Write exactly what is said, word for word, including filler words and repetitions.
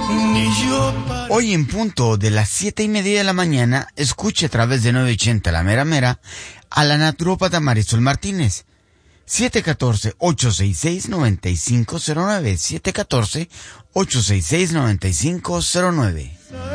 Hoy en punto de las siete y media de la mañana, escuche a través de novecientos ochenta La Mera Mera a la naturópata Marisol Martínez. siete uno cuatro, ocho seis seis, nueve cinco cero nueve. siete uno cuatro, ocho seis seis, nueve cinco cero nueve.